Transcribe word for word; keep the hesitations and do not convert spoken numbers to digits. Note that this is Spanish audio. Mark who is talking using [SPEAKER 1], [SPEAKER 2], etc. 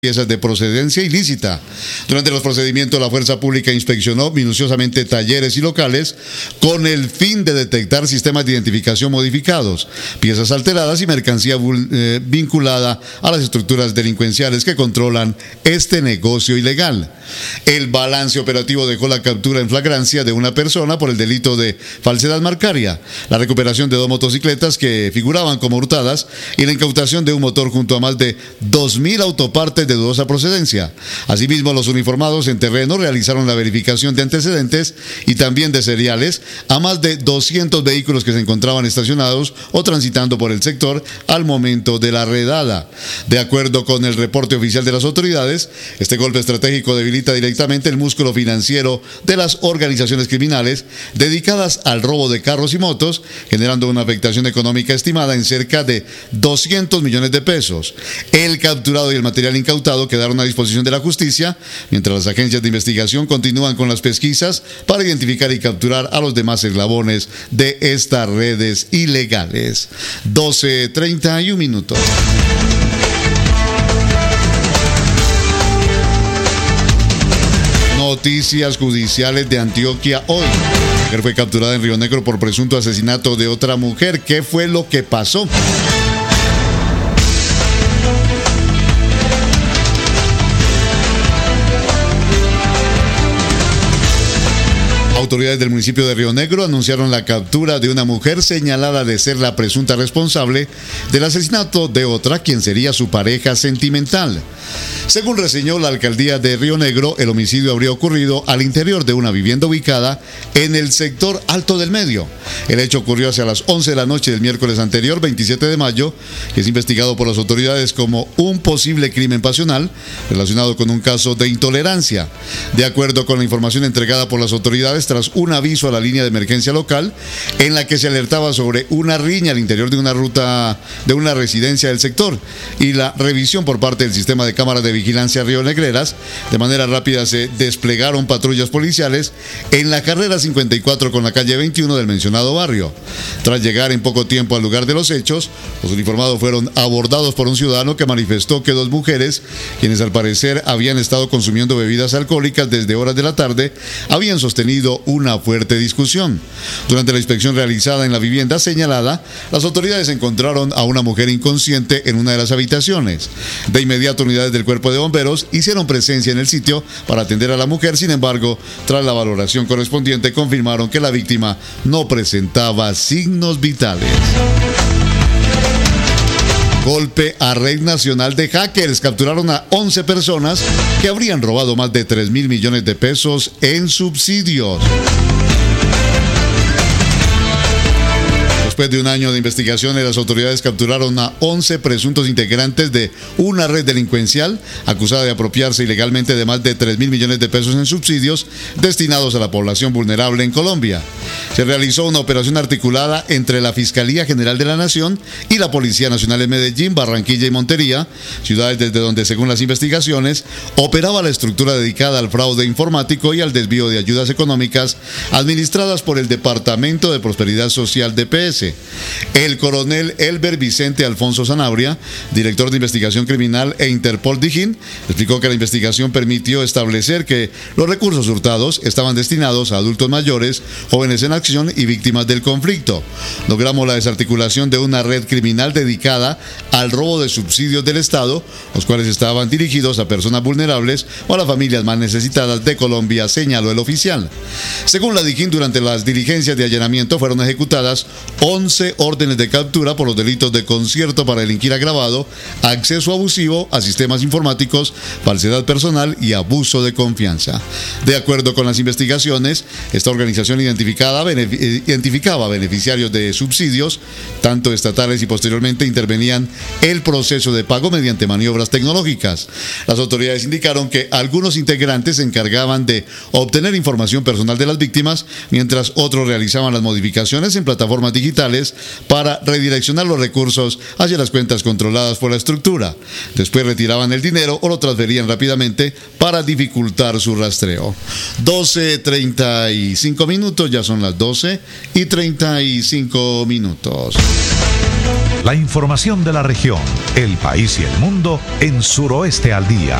[SPEAKER 1] piezas de procedencia ilícita. Durante los procedimientos, la Fuerza Pública inspeccionó minuciosamente talleres y locales con el fin de detectar sistemas de identificación modificados, piezas alteradas y mercancía eh, vinculada a las estructuras delincuenciales que controlan este negocio ilegal. El balance operativo dejó la captura en flagrancia de una persona por el delito de falsedad marcaria, la recuperación de dos motocicletas que figuraban como hurtadas y la incautación de un motor junto a más de dos mil autopartes de dudosa procedencia. Asimismo, los uniformados en terreno realizaron la verificación de antecedentes y también de seriales a más de doscientos vehículos que se encontraban estacionados o transitando por el sector al momento de la redada. De acuerdo con el reporte oficial de las autoridades, este golpe estratégico debilita directamente el músculo financiero de las organizaciones criminales dedicadas al robo de carros y motos, generando una afectación económica estimada en cerca de doscientos millones de pesos. El capturado y el material incautado quedaron a disposición de la justicia, mientras las agencias de investigación continúan con las pesquisas para identificar y capturar a los demás eslabones de estas redes ilegales. doce treinta y un minutos. Noticias judiciales de Antioquia hoy. La mujer fue capturada en Río Negro por presunto asesinato de otra mujer. ¿Qué fue lo que pasó? Autoridades del municipio de Río Negro anunciaron la captura de una mujer señalada de ser la presunta responsable del asesinato de otra, quien sería su pareja sentimental. Según reseñó la alcaldía de Río Negro, el homicidio habría ocurrido al interior de una vivienda ubicada en el sector Alto del Medio. El hecho ocurrió hacia las once de la noche del miércoles anterior, veintisiete de mayo, y es investigado por las autoridades como un posible crimen pasional relacionado con un caso de intolerancia. De acuerdo con la información entregada por las autoridades, tras un aviso a la línea de emergencia local en la que se alertaba sobre una riña al interior de una ruta de una residencia del sector y la revisión por parte del sistema de cámaras de vigilancia rionegreras, de manera rápida se desplegaron patrullas policiales en la carrera cincuenta y cuatro con la calle veintiuno del mencionado barrio. Tras llegar en poco tiempo al lugar de los hechos, los uniformados fueron abordados por un ciudadano que manifestó que dos mujeres, quienes al parecer habían estado consumiendo bebidas alcohólicas desde horas de la tarde, habían sostenido una fuerte discusión. Durante la inspección realizada en la vivienda señalada, las autoridades encontraron a una mujer inconsciente en una de las habitaciones. De inmediato, unidades del Cuerpo de Bomberos hicieron presencia en el sitio para atender a la mujer. Sin embargo, tras la valoración correspondiente, confirmaron que la víctima no presentaba signos vitales. Golpe a red nacional de hackers. Capturaron a once personas que habrían robado más de tres mil millones de pesos en subsidios. Después de un año de investigaciones, las autoridades capturaron a once presuntos integrantes de una red delincuencial acusada de apropiarse ilegalmente de más de tres mil millones de pesos en subsidios destinados a la población vulnerable en Colombia. Se realizó una operación articulada entre la Fiscalía General de la Nación y la Policía Nacional en Medellín, Barranquilla y Montería, ciudades desde donde, según las investigaciones, operaba la estructura dedicada al fraude informático y al desvío de ayudas económicas administradas por el Departamento de Prosperidad Social D P S. El coronel Elber Vicente Alfonso Sanabria, director de investigación criminal e Interpol Dijín, explicó que la investigación permitió establecer que los recursos hurtados estaban destinados a adultos mayores, jóvenes en acción y víctimas del conflicto. Logramos la desarticulación de una red criminal dedicada al robo de subsidios del Estado, los cuales estaban dirigidos a personas vulnerables o a las familias más necesitadas de Colombia, señaló el oficial. Según la Dijín, durante las diligencias de allanamiento fueron ejecutadas once órdenes de captura por los delitos de concierto para delinquir agravado, acceso abusivo a sistemas informáticos, falsedad personal y abuso de confianza. De acuerdo con las investigaciones, esta organización identificada, benefic- identificaba beneficiarios de subsidios, tanto estatales y posteriormente intervenían el proceso de pago mediante maniobras tecnológicas. Las autoridades indicaron que algunos integrantes se encargaban de obtener información personal de las víctimas, mientras otros realizaban las modificaciones en plataformas digitales para redireccionar los recursos hacia las cuentas controladas por la estructura. Después retiraban el dinero o lo transferían rápidamente para dificultar su rastreo. doce treinta y cinco minutos, ya son las doce y treinta y cinco minutos.
[SPEAKER 2] La información de la región, el país y el mundo en Suroeste al Día.